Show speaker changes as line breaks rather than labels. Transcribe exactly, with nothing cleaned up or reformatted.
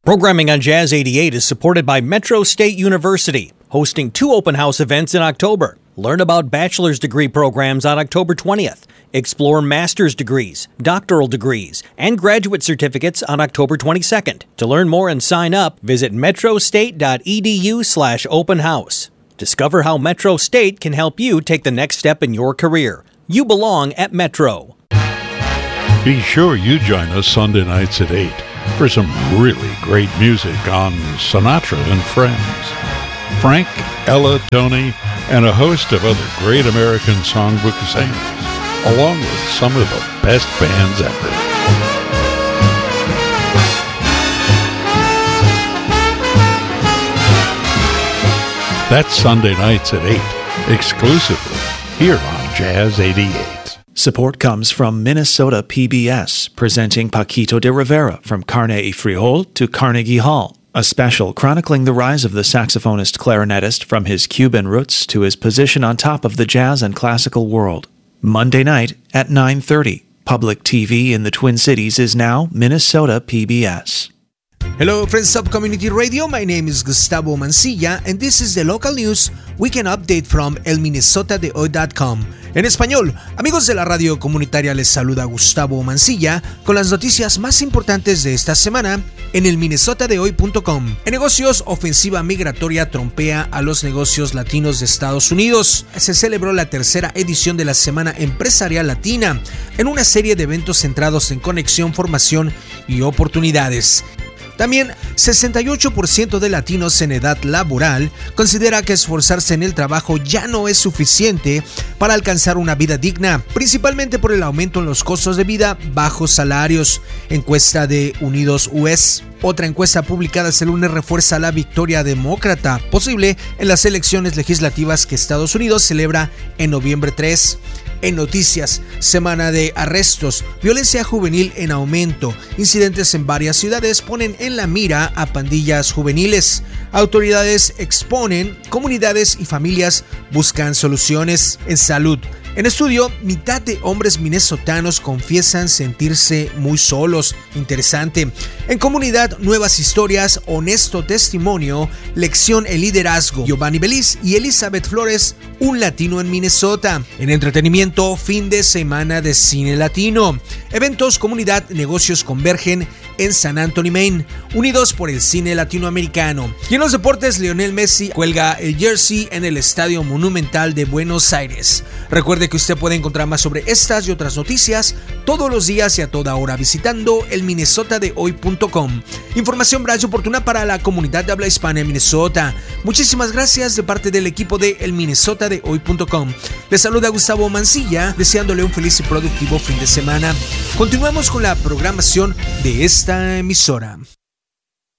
Programming on Jazz eighty-eight is supported by Metro State University, hosting two open house events in October. Learn about bachelor's degree programs on October twentieth. Explore master's degrees, doctoral degrees, and graduate certificates on October twenty-second. To learn more and sign up, visit metrostate.edu slash open house. Discover how Metro State can help you take the next step in your career. You belong at Metro.
Be sure you join us Sunday nights at eight for some really great music on Sinatra and Friends. Frank, Ella, Tony, and a host of other great American songbook singers, along with some of the best bands ever. That's Sunday nights at eight, exclusively here on Jazz eighty-eight.
Support comes from Minnesota P B S, presenting Paquito de Rivera from Carne y Frijol to Carnegie Hall, a special chronicling the rise of the saxophonist clarinetist from his Cuban roots to his position on top of the jazz and classical world. Monday night at nine thirty. Public T V in the Twin Cities is now Minnesota P B S.
Hello, friends of Community Radio. My name is Gustavo Mancilla, and this is the local news weekend update from el minnesota de hoy dot com. En español, amigos de la radio comunitaria, les saluda Gustavo Mancilla con las noticias más importantes de esta semana en el minnesota de hoy punto com. En negocios, ofensiva migratoria trompea a los negocios latinos de Estados Unidos. Se celebró la tercera edición de la Semana Empresarial Latina en una serie de eventos centrados en conexión, formación y oportunidades. También, sesenta y ocho por ciento de latinos en edad laboral considera que esforzarse en el trabajo ya no es suficiente para alcanzar una vida digna, principalmente por el aumento en los costos de vida, bajos salarios. Encuesta de Unidos U S. Otra encuesta publicada este lunes refuerza la victoria demócrata posible en las elecciones legislativas que Estados Unidos celebra en noviembre tres. En noticias, semana de arrestos, violencia juvenil en aumento, incidentes en varias ciudades ponen en la mira a pandillas juveniles. Autoridades exponen, comunidades y familias buscan soluciones. En salud, en estudio, mitad de hombres minnesotanos confiesan sentirse muy solos. Interesante. En comunidad, nuevas historias, honesto testimonio, lección en liderazgo. Giovanni Beliz y Elizabeth Flores, un latino en Minnesota. En entretenimiento, fin de semana de cine latino. Eventos, comunidad, negocios convergen en San Antonio, Maine, unidos por el cine latinoamericano. Y en los deportes, Lionel Messi cuelga el jersey en el Estadio Monumental de Buenos Aires. Recuerde que usted puede encontrar más sobre estas y otras noticias todos los días y a toda hora visitando el minnesota de hoy punto com. Información veraz y oportuna para la comunidad de habla hispana en Minnesota. Muchísimas gracias de parte del equipo de el minnesota de hoy punto com. Les saluda Gustavo Mancilla, deseándole un feliz y productivo fin de semana. Continuamos con la programación de esta emisora.